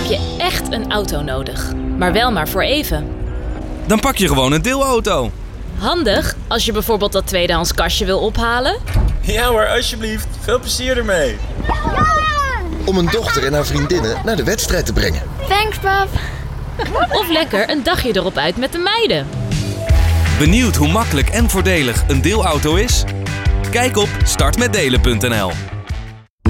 je echt een auto nodig. Maar wel maar voor even. Dan pak je gewoon een deelauto. Handig als je bijvoorbeeld dat tweedehands kastje wil ophalen. Ja hoor, alsjeblieft. Veel plezier ermee. Om een dochter en haar vriendinnen naar de wedstrijd te brengen. Thanks, pap. Of lekker een dagje erop uit met de meiden. Benieuwd hoe makkelijk en voordelig een deelauto is? Kijk op startmetdelen.nl.